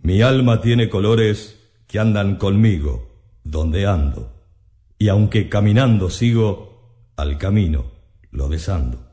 Mi alma tiene colores que andan conmigo donde ando, y aunque caminando sigo, al camino lo desando.